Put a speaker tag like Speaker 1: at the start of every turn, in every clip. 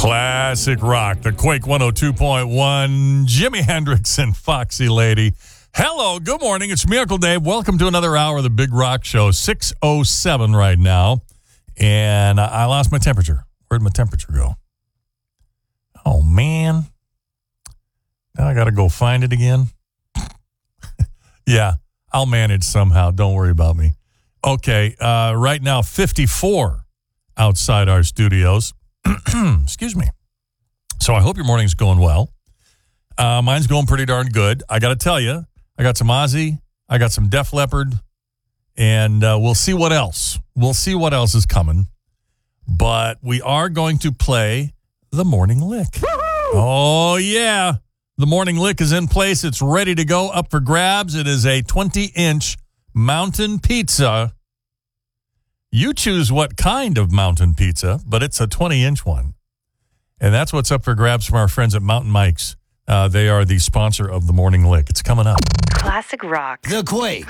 Speaker 1: Classic rock, the Quake 102.1, Jimi Hendrix and Foxy Lady. Hello, good morning. It's me, Uncle Dave. Welcome to another hour of the Big Rock Show. 6:07 right now, and I lost my temperature. Where'd my temperature go? Oh, man. Now I got to go find it again. Yeah, I'll manage somehow. Don't worry about me. Okay, right now, 54 outside our studios. Excuse me. So I hope your morning's going well. Mine's going pretty darn good. I got to tell you, I got some Ozzy, I got some Def Leppard, and we'll see what else. We'll see what else is coming. But we are going to play the Morning Lick. Oh, yeah. The Morning Lick is in place. It's ready to go, up for grabs. It is a 20-inch mountain pizza. You choose what kind of mountain pizza, but it's a 20-inch one. And that's what's up for grabs from our friends at Mountain Mike's. They are the sponsor of the Morning Lick. It's coming up.
Speaker 2: Classic rock.
Speaker 3: The Quake.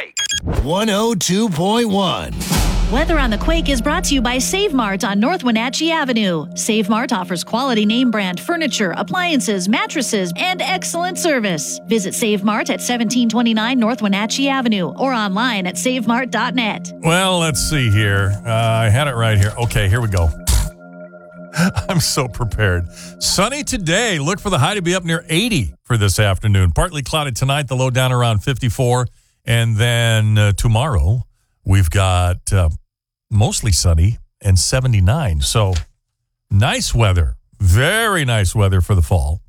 Speaker 3: 102.1.
Speaker 4: Weather on the Quake is brought to you by Save Mart on North Wenatchee Avenue. Save Mart offers quality name brand furniture, appliances, mattresses, and excellent service. Visit Save Mart at 1729 North Wenatchee Avenue or online at savemart.net.
Speaker 1: Well, let's see here. I had it right here. Okay, here we go. I'm so prepared. Sunny today. Look for the high to be up near 80 for this afternoon. Partly cloudy tonight, the low down around 54. And then tomorrow, we've got mostly sunny and 79. So nice weather. Very nice weather for the fall.